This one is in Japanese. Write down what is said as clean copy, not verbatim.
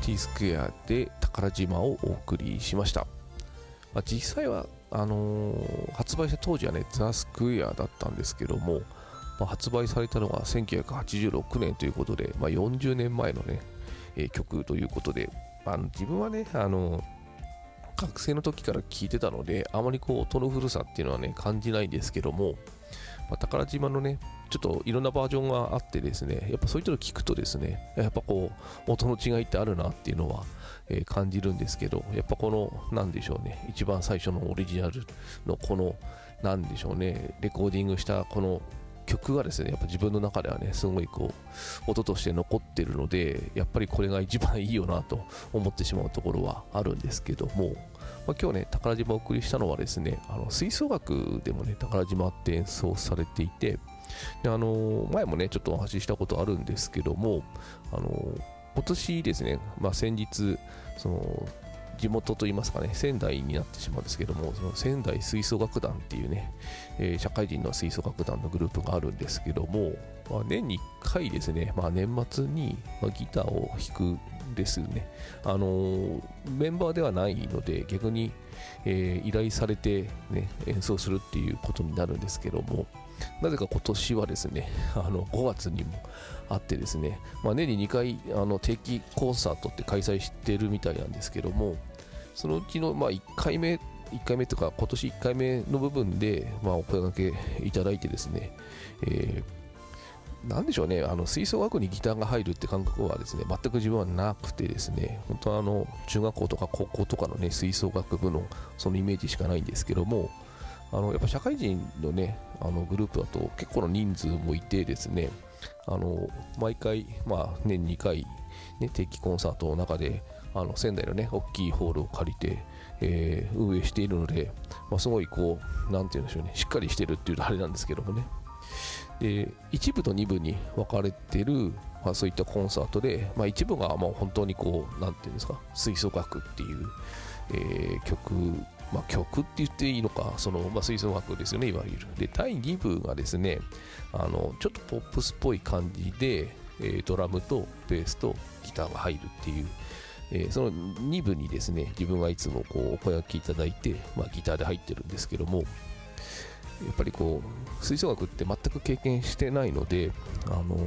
T スクエアで宝島をお送りしました。実際は発売した当時はねザ・スクエアだったんですけども、発売されたのが1986年ということで、40年前のね、曲ということで、自分はね学生の時から聴いてたのであまりこう音の古さっていうのはね感じないんですけども、宝島のねちょっといろんなバージョンがあってですね、やっぱそういったの聞くとですね、やっぱこう音の違いってあるなっていうのは、感じるんですけど、やっぱこのなんでしょうね、一番最初のオリジナルのこのなんでしょうね、レコーディングしたこの曲がですね、やっぱ自分の中ではねすごいこう音として残ってるので、やっぱりこれが一番いいよなと思ってしまうところはあるんですけども、今日ね宝島をお送りしたのはですね、吹奏楽でもね宝島って演奏されていて、で前もねちょっとお話ししたことあるんですけども、今年ですね、先日その地元といいますかね、仙台になってしまうんですけども、その仙台吹奏楽団っていうね、社会人の吹奏楽団のグループがあるんですけども、年に1回ですね、年末にギターを弾くんですね。メンバーではないので逆に、依頼されて、ね、演奏するっていうことになるんですけども、なぜか今年はですね5月にもあってですね、年に2回定期コンサートって開催してるみたいなんですけども、そのうちの1回目というか今年1回目の部分でお声掛けいただいてですね、なんでしょうね、吹奏楽にギターが入るって感覚はですね全く自分はなくてですね、本当は中学校とか高校とかのね吹奏楽部のそのイメージしかないんですけども、やっぱ社会人のねグループだと結構な人数もいてですね、毎回年2回、ね、定期コンサートの中で仙台のね大きいホールを借りて、運営しているので、すごいこうなんて言うんでしょうね、しっかりしてるっていうとあれなんですけどもね、で1部と2部に分かれてる、そういったコンサートで、一部が本当にこうなんていうんですか、吹奏楽っていう、曲って言っていいのか、吹奏楽ですよね、いわゆる。で第2部がですね、ちょっとポップスっぽい感じで、ドラムとベースとギターが入るっていう、その2部にですね自分がいつもこうお声掛けいただいて、ギターで入ってるんですけども、やっぱりこう吹奏楽って全く経験してないので、